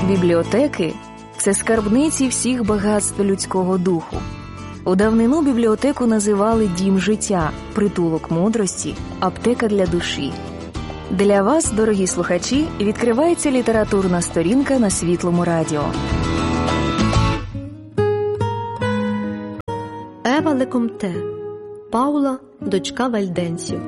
Бібліотеки – це скарбниці всіх багатств людського духу. У давнину бібліотеку називали дім життя, притулок мудрості, аптека для душі. Для вас, дорогі слухачі, відкривається літературна сторінка на Світлому радіо. Ева Лекомте. Паула, дочка вальденців.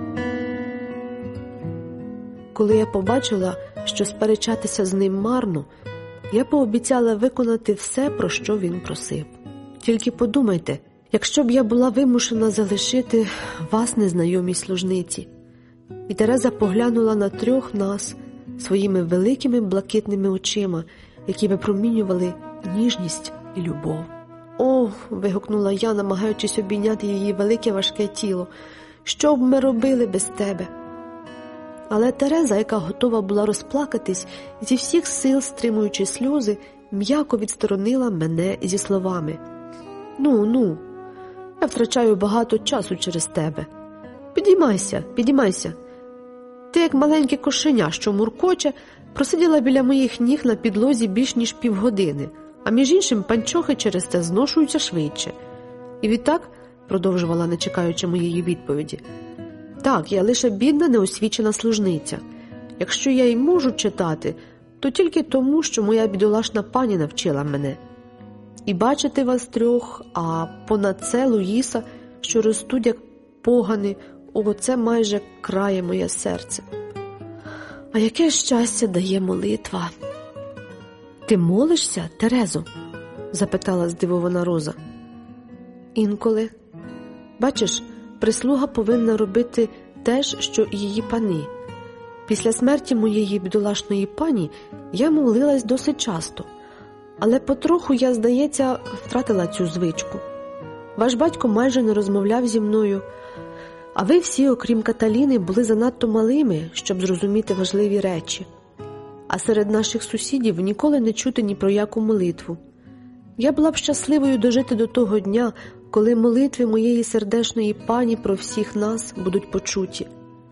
Коли я побачила, що сперечатися з ним марно, я пообіцяла виконати все, про що він просив. Тільки подумайте, якщо б я була вимушена залишити вас, незнайомій служниці. І Тереза поглянула на трьох нас своїми великими блакитними очима, які випромінювали ніжність і любов. «О!» – вигукнула я, намагаючись обійняти її велике важке тіло. «Що б ми робили без тебе?» Але Тереза, яка готова була розплакатись, зі всіх сил стримуючи сльози, м'яко відсторонила мене зі словами: «Ну, я втрачаю багато часу через тебе. Підіймайся. Ти, як маленьке кошеня, що муркоче, просиділа біля моїх ніг на підлозі більш ніж півгодини, а між іншим панчохи через те зношуються швидше». І відтак, продовжувала, не чекаючи моєї відповіді, «Так, я лише бідна, неосвічена служниця. Якщо я й можу читати, то тільки тому, що моя бідолашна пані навчила мене. І бачити вас трьох, а понад це Луїса, що ростуть як погани, це майже крає моє серце. А яке щастя дає молитва!» «Ти молишся, Терезо?» – запитала здивована Роза. «Інколи. Бачиш, прислуга повинна робити те ж, що і її пани. Після смерті моєї бідолашної пані я молилась досить часто, але потроху я, здається, втратила цю звичку. Ваш батько майже не розмовляв зі мною, а ви всі, окрім Каталіни, були занадто малими, щоб зрозуміти важливі речі. А серед наших сусідів ніколи не чути ні про яку молитву. Я була б щасливою дожити до того дня, коли молитви моєї сердечної пані про всіх нас будуть почуті».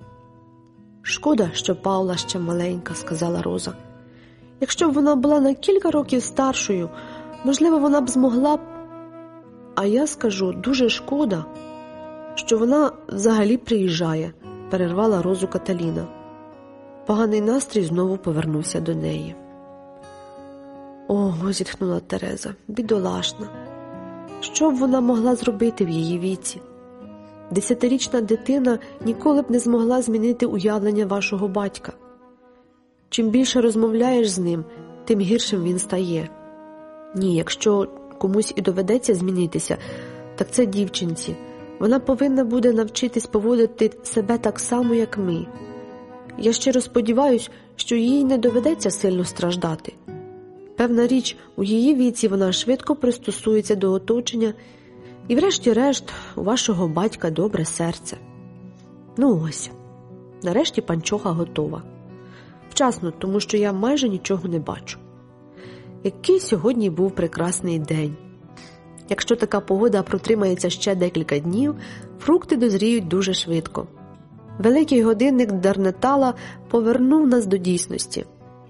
«Шкода, що Паула ще маленька», – сказала Роза. «Якщо б вона була на кілька років старшою, можливо, вона б змогла б...» «А я скажу, дуже шкода, що вона взагалі приїжджає», – перервала Розу Каталіна. Поганий настрій знову повернувся до неї. «О», – зітхнула Тереза, – «бідолашна. Що б вона могла зробити в її віці? 10-річна дитина ніколи б не змогла змінити уявлення вашого батька. Чим більше розмовляєш з ним, тим гіршим він стає. Ні, якщо комусь і доведеться змінитися, так це дівчинці. Вона повинна буде навчитись поводити себе так само, як ми. Я щиро сподіваюсь, що їй не доведеться сильно страждати. Певна річ, у її віці вона швидко пристосується до оточення, і врешті-решт у вашого батька добре серце. Ну ось, нарешті панчоха готова. Вчасно, тому що я майже нічого не бачу. Який сьогодні був прекрасний день. Якщо така погода протримається ще декілька днів, фрукти дозріють дуже швидко. Великий годинник Дарнетала повернув нас до дійсності.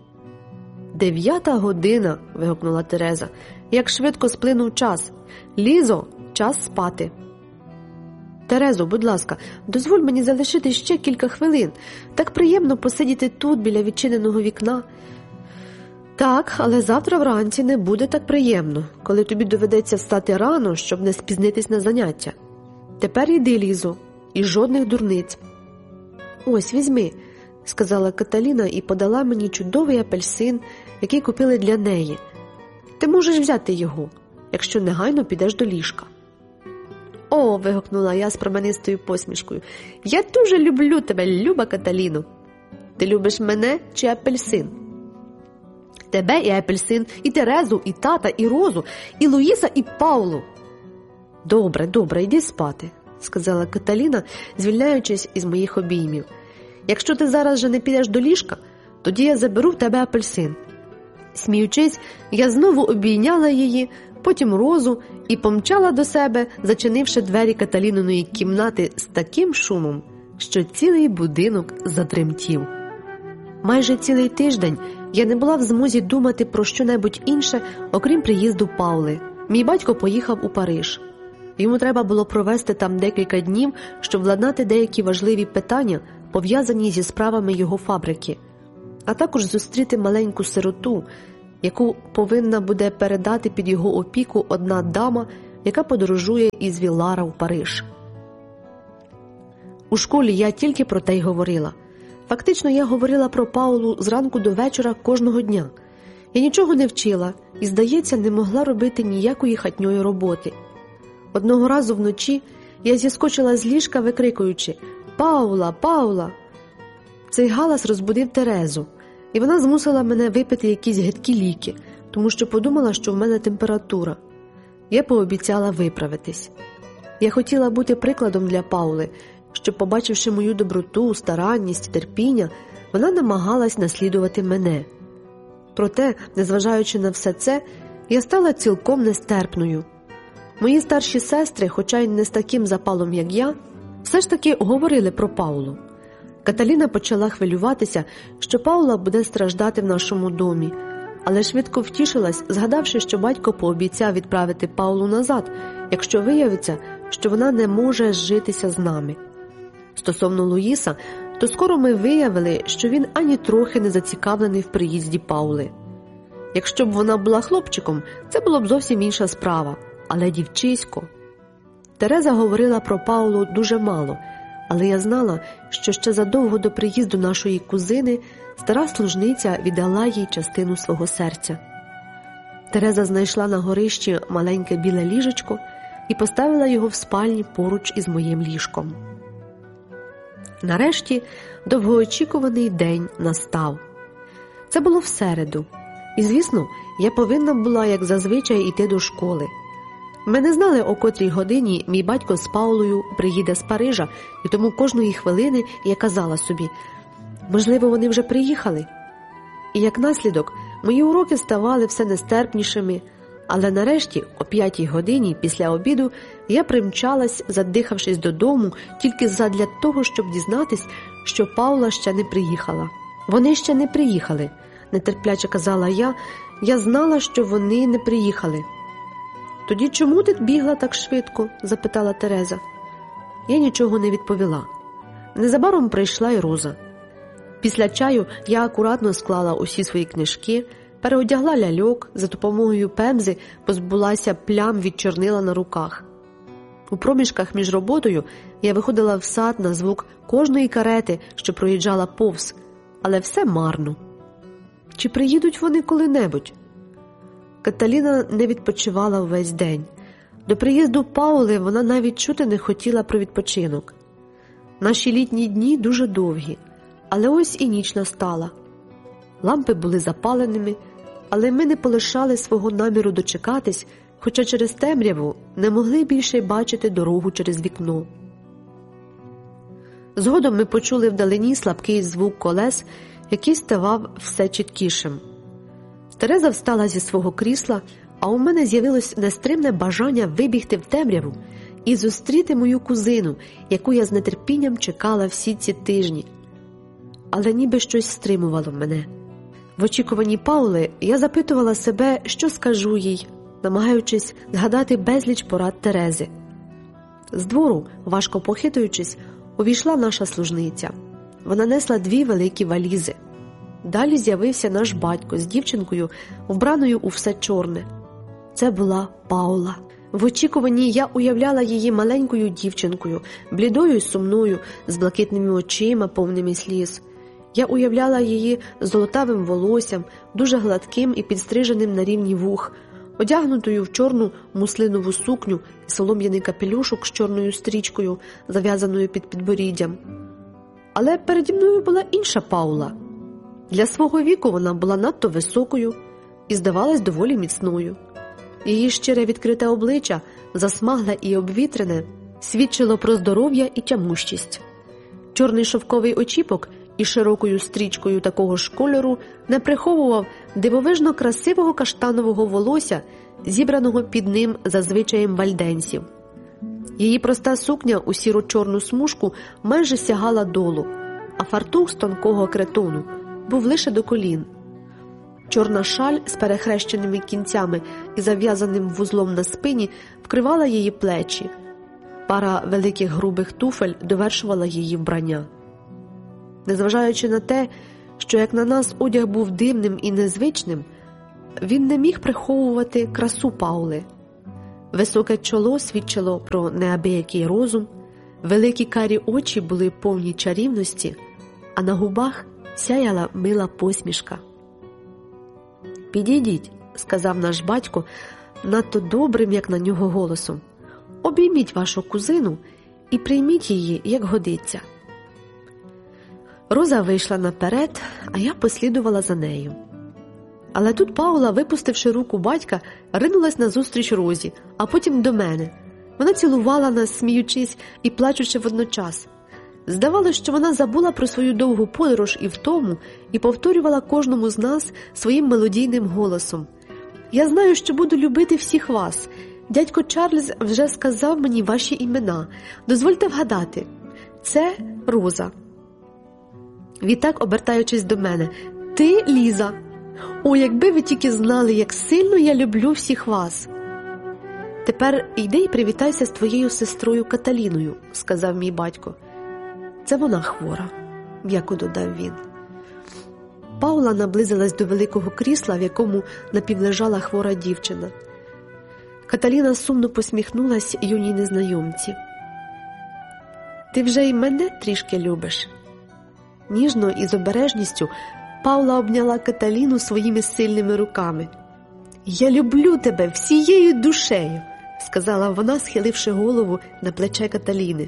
9 година, – вигукнула Тереза. Як швидко сплинув час. Лізо, час спати. Терезо, будь ласка, дозволь мені залишити ще кілька хвилин. Так приємно посидіти тут, біля відчиненого вікна. Так, але завтра вранці не буде так приємно, коли тобі доведеться встати рано, щоб не спізнитись на заняття. Тепер йди, Лізо, і жодних дурниць. Ось, візьми, – сказала Каталіна і подала мені чудовий апельсин, який купили для неї. Ти можеш взяти його, якщо негайно підеш до ліжка. «О!» – вигукнула я з променистою посмішкою. «Я дуже люблю тебе, люба Каталіно! Ти любиш мене чи апельсин?» «Тебе і апельсин, і Терезу, і тата, і Розу, і Луїса, і Паулу!» Добре, йди спати», – сказала Каталіна, звільняючись із моїх обіймів. «Якщо ти зараз же не підеш до ліжка, тоді я заберу в тебе апельсин». Сміючись, я знову обійняла її, потім Розу і помчала до себе, зачинивши двері Каталіниної кімнати з таким шумом, що цілий будинок затремтів. Майже цілий тиждень я не була в змозі думати про що-небудь інше, окрім приїзду Паули. Мій батько поїхав у Париж. Йому треба було провести там декілька днів, щоб владнати деякі важливі питання, пов'язані зі справами його фабрики, а також зустріти маленьку сироту, яку повинна буде передати під його опіку одна дама, яка подорожує із Віллара в Париж. У школі я тільки про те й говорила. Фактично, я говорила про Паулу зранку до вечора кожного дня. Я нічого не вчила і, здається, не могла робити ніякої хатньої роботи. Одного разу вночі я зіскочила з ліжка, викрикуючи «Паула! Паула!». Цей галас розбудив Терезу, і вона змусила мене випити якісь гидкі ліки, тому що подумала, що в мене температура. Я пообіцяла виправитись. Я хотіла бути прикладом для Паули, щоб, побачивши мою доброту, старанність, терпіння, вона намагалась наслідувати мене. Проте, незважаючи на все це, я стала цілком нестерпною. Мої старші сестри, хоча й не з таким запалом, як я, все ж таки говорили про Паулу. Каталіна почала хвилюватися, що Паула буде страждати в нашому домі, але швидко втішилась, згадавши, що батько пообіцяв відправити Паулу назад, якщо виявиться, що вона не може зжитися з нами. Стосовно Луїса, то скоро ми виявили, що він ані трохи не зацікавлений в приїзді Паули. Якщо б вона була хлопчиком, це було б зовсім інша справа, але дівчисько. Тереза говорила про Паулу дуже мало, але я знала, що ще задовго до приїзду нашої кузини стара служниця віддала їй частину свого серця. Тереза знайшла на горищі маленьке біле ліжечко і поставила його в спальні поруч із моїм ліжком. Нарешті довгоочікуваний день настав. Це було в середу. І, звісно, я повинна була, як зазвичай, йти до школи. Ми не знали, о котрій годині мій батько з Паулою приїде з Парижа, і тому кожної хвилини я казала собі, можливо, вони вже приїхали. І як наслідок, мої уроки ставали все нестерпнішими, але нарешті, о 5 годині після обіду, я примчалась, задихавшись додому, тільки задля того, щоб дізнатись, що Паула ще не приїхала. Вони ще не приїхали, нетерпляче казала я знала, що вони не приїхали. Тоді чому ти бігла так швидко? Запитала Тереза. Я нічого не відповіла. Незабаром прийшла й Роза. Після чаю я акуратно склала усі свої книжки, переодягла ляльок, за допомогою пемзи позбулася плям від чорнила на руках. У проміжках між роботою я виходила в сад на звук кожної карети, що проїжджала повз, але все марно. Чи приїдуть вони коли-небудь? Каталіна не відпочивала увесь день. До приїзду Паули вона навіть чути не хотіла про відпочинок. Наші літні дні дуже довгі, але ось і ніч настала. Лампи були запаленими, але ми не полишали свого наміру дочекатись, хоча через темряву не могли більше бачити дорогу через вікно. Згодом ми почули вдалині слабкий звук колес, який ставав все чіткішим. Тереза встала зі свого крісла, а у мене з'явилось нестримне бажання вибігти в темряву і зустріти мою кузину, яку я з нетерпінням чекала всі ці тижні. Але ніби щось стримувало мене. В очікуванні Паули я запитувала себе, що скажу їй, намагаючись згадати безліч порад Терези. З двору, важко похитуючись, увійшла наша служниця. Вона несла 2 великі валізи. Далі з'явився наш батько з дівчинкою, вбраною у все чорне. Це була Паула. В очікуванні я уявляла її маленькою дівчинкою, блідою й сумною, з блакитними очима, повними сліз. Я уявляла її з золотавим волоссям, дуже гладким і підстриженим на рівні вух, одягнутою в чорну муслинову сукню і солом'яний капелюшок з чорною стрічкою, зав'язаною під підборіддям. Але переді мною була інша Паула. Для свого віку вона була надто високою і здавалась доволі міцною. Її щире відкрите обличчя, засмагле і обвітрене, свідчило про здоров'я і тямущість. Чорний шовковий очіпок із широкою стрічкою такого ж кольору не приховував дивовижно красивого каштанового волосся, зібраного під ним за звичаєм вальденців. Її проста сукня у сіро-чорну смужку майже сягала долу, а фартух з тонкого кретону був лише до колін. Чорна шаль з перехрещеними кінцями і зав'язаним вузлом на спині вкривала її плечі. Пара великих грубих туфель довершувала її вбрання. Незважаючи на те, що як на нас одяг був дивним і незвичним, він не міг приховувати красу Паули. Високе чоло свідчило про неабиякий розум, великі карі очі були повні чарівності, а на губах сяяла мила посмішка. «Підійдіть», – сказав наш батько, надто добрим, як на нього, голосом. «Обійміть вашу кузину і прийміть її, як годиться». Роза вийшла наперед, а я послідувала за нею. Але тут Паула, випустивши руку батька, ринулась назустріч Розі, а потім до мене. Вона цілувала нас, сміючись і плачучи водночас. Здавалося, що вона забула про свою довгу подорож і втому, і повторювала кожному з нас своїм мелодійним голосом. «Я знаю, що буду любити всіх вас. Дядько Чарльз вже сказав мені ваші імена. Дозвольте вгадати. Це Роза». Відтак, обертаючись до мене, «Ти, Ліза. О, якби ви тільки знали, як сильно я люблю всіх вас». «Тепер йди і привітайся з твоєю сестрою Каталіною», – сказав мій батько. «Це вона хвора», – м'яко додав він. Паула наблизилась до великого крісла, в якому напівлежала хвора дівчина. Каталіна сумно посміхнулась юній незнайомці. «Ти вже й мене трішки любиш». Ніжно і з обережністю Паула обняла Каталіну своїми сильними руками. «Я люблю тебе всією душею», – сказала вона, схиливши голову на плече Каталіни.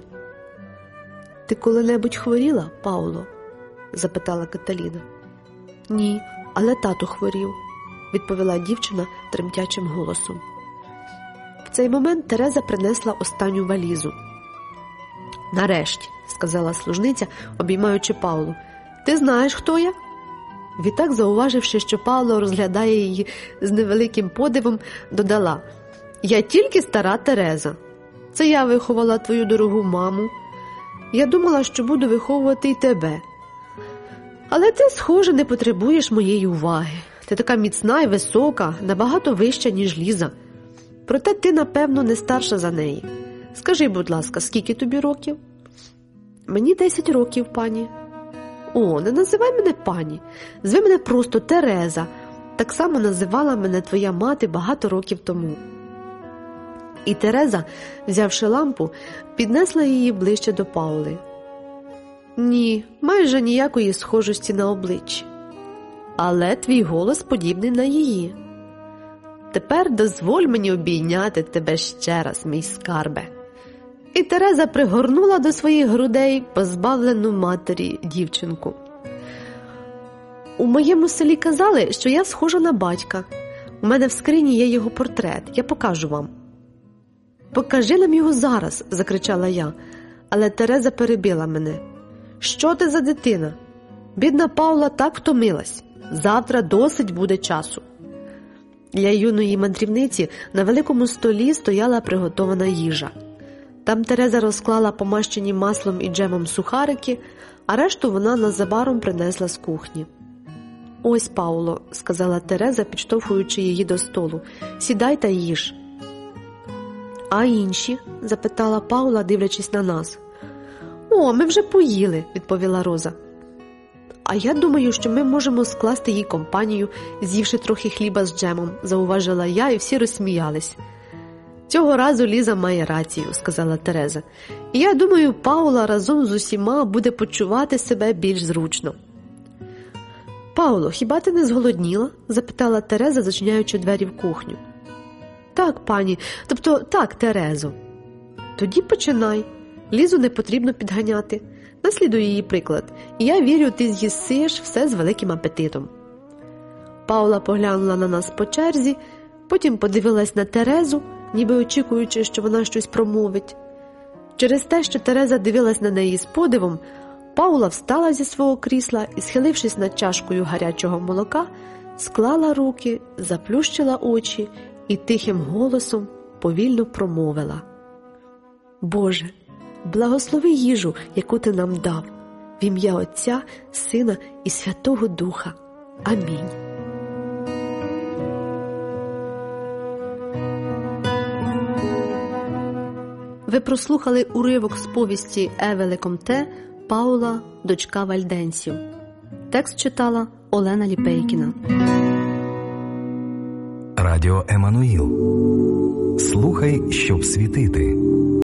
«Ти коли-небудь хворіла, Пауло?» – запитала Каталіна. «Ні, але тато хворів», – відповіла дівчина тремтячим голосом. В цей момент Тереза принесла останню валізу. «Нарешті», – сказала служниця, обіймаючи Паулу. «Ти знаєш, хто я?» Відтак, зауваживши, що Пауло розглядає її з невеликим подивом, додала: «Я тільки стара Тереза. Це я виховала твою дорогу маму. Я думала, що буду виховувати й тебе. Але ти, схоже, не потребуєш моєї уваги. Ти така міцна і висока, набагато вища, ніж Ліза. Проте ти, напевно, не старша за неї. Скажи, будь ласка, скільки тобі років?» «Мені 10 років, пані». «О, не називай мене пані. Зви мене просто Тереза. Так само називала мене твоя мати багато років тому». І Тереза, взявши лампу, піднесла її ближче до Паули. «Ні, майже ніякої схожості на обличчі. Але твій голос подібний на її. Тепер дозволь мені обійняти тебе ще раз, мій скарбе». І Тереза пригорнула до своїх грудей позбавлену матері дівчинку. «У моєму селі казали, що я схожа на батька. У мене в скрині є його портрет, я покажу вам». «Покажи нам його зараз», – закричала я, але Тереза перебила мене. «Що ти за дитина? Бідна Паула так втомилась. Завтра досить буде часу». Для юної мандрівниці на великому столі стояла приготована їжа. Там Тереза розклала помащені маслом і джемом сухарики, а решту вона незабаром принесла з кухні. «Ось, Пауло», – сказала Тереза, підштовхуючи її до столу, – «сідай та їж». «А інші?» – запитала Паула, дивлячись на нас. «О, ми вже поїли», – відповіла Роза. «А я думаю, що ми можемо скласти їй компанію, з'ївши трохи хліба з джемом», – зауважила я, і всі розсміялись. «Цього разу Ліза має рацію», – сказала Тереза. «І я думаю, Паула разом з усіма буде почувати себе більш зручно». «Пауло, хіба ти не зголодніла?» – запитала Тереза, зачиняючи двері в кухню. «Так, пані, тобто так, Терезо». «Тоді починай. Лізу не потрібно підганяти. Наслідуй її приклад. І я вірю, ти з'їсиш все з великим апетитом». Паула поглянула на нас по черзі, потім подивилась на Терезу, ніби очікуючи, що вона щось промовить. Через те, що Тереза дивилась на неї з подивом, Паула встала зі свого крісла і, схилившись над чашкою гарячого молока, склала руки, заплющила очі і тихим голосом повільно промовила: «Боже, благослови їжу, яку ти нам дав. В ім'я Отця, Сина і Святого Духа. Амінь. Ви прослухали уривок з повісті Еве Лекомте «Паула, дочка вальденців». Текст читала Олена Ліпейкіна. Радіо Еммануїл. Слухай, щоб світити.